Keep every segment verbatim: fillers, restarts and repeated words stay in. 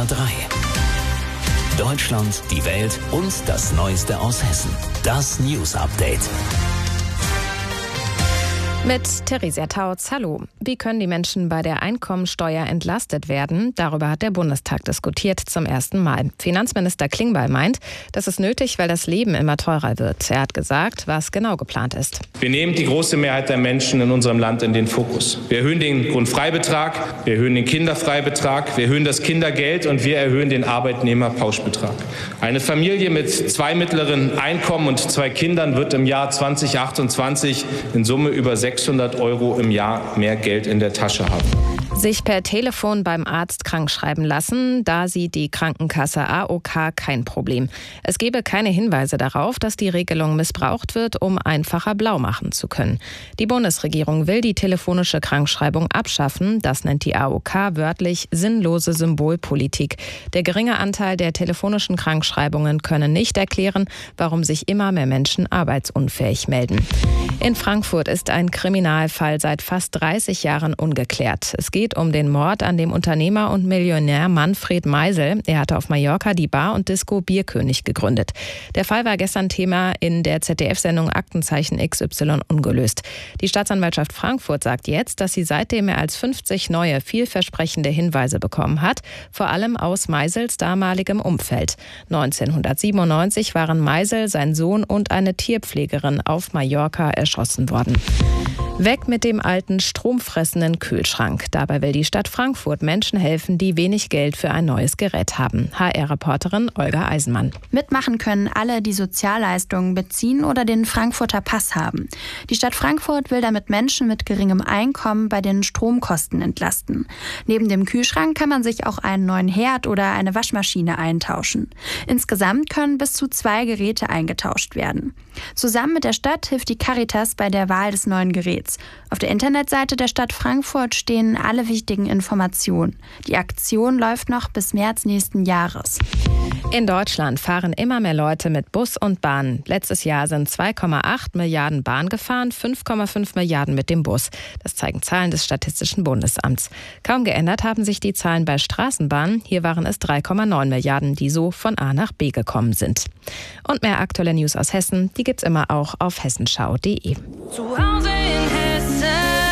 R drei. Deutschland, die Welt und das Neueste aus Hessen. Das News Update. Mit Theresia Tautz, hallo. Wie können die Menschen bei der Einkommensteuer entlastet werden? Darüber hat der Bundestag diskutiert zum ersten Mal. Finanzminister Klingbeil meint, das ist nötig, weil das Leben immer teurer wird. Er hat gesagt, was genau geplant ist. Wir nehmen die große Mehrheit der Menschen in unserem Land in den Fokus. Wir erhöhen den Grundfreibetrag, wir erhöhen den Kinderfreibetrag, wir erhöhen das Kindergeld und wir erhöhen den Arbeitnehmerpauschbetrag. Eine Familie mit zwei mittleren Einkommen und zwei Kindern wird im Jahr zwanzig achtundzwanzig in Summe über sechshundert Euro im Jahr mehr Geld in der Tasche haben. Sich per Telefon beim Arzt krankschreiben lassen, da sieht die Krankenkasse A O K kein Problem. Es gebe keine Hinweise darauf, dass die Regelung missbraucht wird, um einfacher blau machen zu können. Die Bundesregierung will die telefonische Krankschreibung abschaffen. Das nennt die A O K wörtlich sinnlose Symbolpolitik. Der geringe Anteil der telefonischen Krankschreibungen könne nicht erklären, warum sich immer mehr Menschen arbeitsunfähig melden. In Frankfurt ist ein Kriminalfall seit fast dreißig Jahren ungeklärt. Es geht um den Mord an dem Unternehmer und Millionär Manfred Meisel. Er hatte auf Mallorca die Bar und Disco Bierkönig gegründet. Der Fall war gestern Thema in der Z D F-Sendung Aktenzeichen X Y ungelöst. Die Staatsanwaltschaft Frankfurt sagt jetzt, dass sie seitdem mehr als fünfzig neue, vielversprechende Hinweise bekommen hat, vor allem aus Meisels damaligem Umfeld. neunzehnhundertsiebenundneunzig waren Meisel, sein Sohn und eine Tierpflegerin auf Mallorca erschossen worden. Weg mit dem alten stromfressenden Kühlschrank. Dabei will die Stadt Frankfurt Menschen helfen, die wenig Geld für ein neues Gerät haben. H R-Reporterin Olga Eisenmann. Mitmachen können alle, die Sozialleistungen beziehen oder den Frankfurter Pass haben. Die Stadt Frankfurt will damit Menschen mit geringem Einkommen bei den Stromkosten entlasten. Neben dem Kühlschrank kann man sich auch einen neuen Herd oder eine Waschmaschine eintauschen. Insgesamt können bis zu zwei Geräte eingetauscht werden. Zusammen mit der Stadt hilft die Caritas bei der Wahl des neuen Geräts. Auf der Internetseite der Stadt Frankfurt stehen alle wichtigen Informationen. Die Aktion läuft noch bis März nächsten Jahres. In Deutschland fahren immer mehr Leute mit Bus und Bahn. Letztes Jahr sind zwei Komma acht Milliarden Bahn gefahren, fünf Komma fünf Milliarden mit dem Bus. Das zeigen Zahlen des Statistischen Bundesamts. Kaum geändert haben sich die Zahlen bei Straßenbahnen. Hier waren es drei Komma neun Milliarden, die so von A nach B gekommen sind. Und mehr aktuelle News aus Hessen, die gibt's immer auch auf hessenschau punkt de. Zu Hause in Hessen.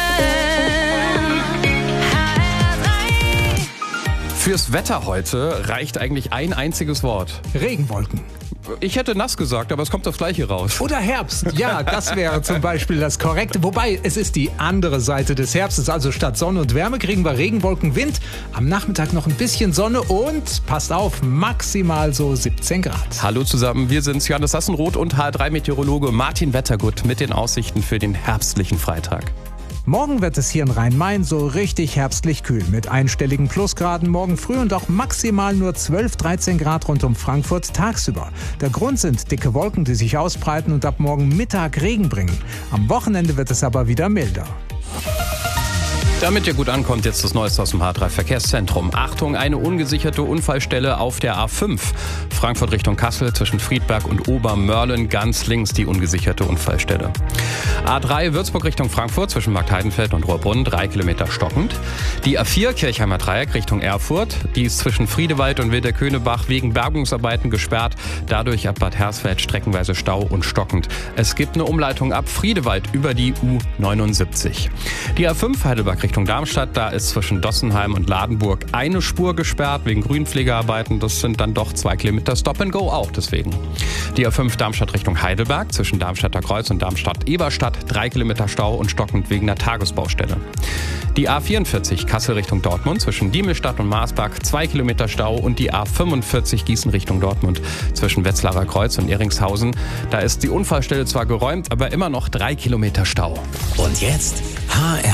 Fürs Wetter heute reicht eigentlich ein einziges Wort. Regenwolken. Ich hätte nass gesagt, aber es kommt das Gleiche raus. Oder Herbst. Ja, das wäre zum Beispiel das Korrekte. Wobei, es ist die andere Seite des Herbstes. Also statt Sonne und Wärme kriegen wir Regenwolken, Wind. Am Nachmittag noch ein bisschen Sonne und, passt auf, maximal so siebzehn Grad. Hallo zusammen, wir sind Johannes Sassenroth und H R drei Meteorologe Martin Wettergut mit den Aussichten für den herbstlichen Freitag. Morgen wird es hier in Rhein-Main so richtig herbstlich kühl mit einstelligen Plusgraden morgen früh und auch maximal nur zwölf, dreizehn Grad rund um Frankfurt tagsüber. Der Grund sind dicke Wolken, die sich ausbreiten und ab morgen Mittag Regen bringen. Am Wochenende wird es aber wieder milder. Damit ihr gut ankommt, jetzt das Neueste aus dem H drei Verkehrszentrum. Achtung, eine ungesicherte Unfallstelle auf der A fünf. Frankfurt Richtung Kassel zwischen Friedberg und Obermörlen, ganz links die ungesicherte Unfallstelle. A drei Würzburg Richtung Frankfurt zwischen Marktheidenfeld und Rohrbrunn, drei Kilometer stockend. Die A vier Kirchheimer Dreieck Richtung Erfurt, die ist zwischen Friedewald und Wilderkönebach wegen Bergungsarbeiten gesperrt. Dadurch ab Bad Hersfeld streckenweise Stau und stockend. Es gibt eine Umleitung ab Friedewald über die U neunundsiebzig. Die A fünf Heidelberg Richtung Darmstadt, da ist zwischen Dossenheim und Ladenburg eine Spur gesperrt wegen Grünpflegearbeiten. Das sind dann doch zwei Kilometer Stop and Go auch deswegen. Die A fünf Darmstadt Richtung Heidelberg zwischen Darmstadter Kreuz und Darmstadt-Eberstadt, drei Kilometer Stau und stockend wegen der Tagesbaustelle. Die A vierundvierzig Kassel Richtung Dortmund zwischen Diemelstadt und Marsberg, zwei Kilometer Stau und die A fünfundvierzig Gießen Richtung Dortmund zwischen Wetzlarer Kreuz und Eringshausen. Da ist die Unfallstelle zwar geräumt, aber immer noch drei Kilometer Stau. Und jetzt H R